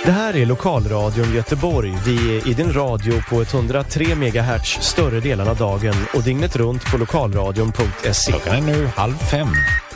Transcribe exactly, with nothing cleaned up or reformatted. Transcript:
Det här är Lokalradion Göteborg. Vi är i din radio på etthundratre megahertz större delen av dagen och dygnet runt på lokalradion punkt se. Klockan är nu halv fem.